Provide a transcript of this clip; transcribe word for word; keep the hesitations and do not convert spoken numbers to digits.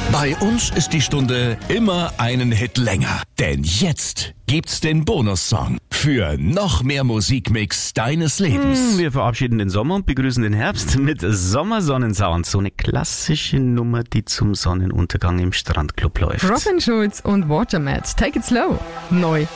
Bei uns ist die Stunde immer einen Hit länger. Denn jetzt gibt's den Bonussong für noch mehr Musikmix deines Lebens. Wir verabschieden den Sommer und begrüßen den Herbst mit Sommersonnensound. So eine klassische Nummer, die zum Sonnenuntergang im Strandclub läuft. Robin Schulz und Watermat. Take it slow. Neu